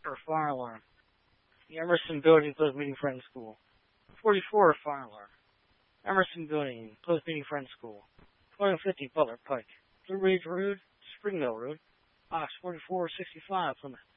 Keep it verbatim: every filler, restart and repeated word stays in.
or fire alarm. The Emerson Building Closed Meeting Friends School. forty-four, fire alarm. Emerson Building, Closed Meeting Friends School. twenty fifty Butler Pike. Blue Ridge Road, Springville Road. Box forty-four sixty-five, Plymouth.